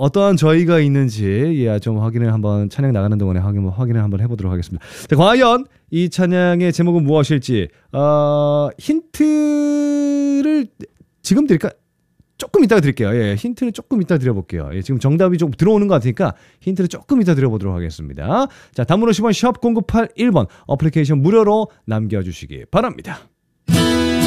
어떠한 저희가 있는지 예, 좀 확인을 한번 찬양 나가는 동안에 확인을 한번 해보도록 하겠습니다. 자, 과연 이 찬양의 제목은 무엇일지 힌트를 지금 드릴까? 조금 이따가 드릴게요. 예, 힌트를 조금 이따 드려볼게요. 예, 지금 정답이 좀 들어오는 것 같으니까 힌트를 조금 이따 드려보도록 하겠습니다. 자, 단문 50원 샵 0981번 어플리케이션 무료로 남겨주시기 바랍니다.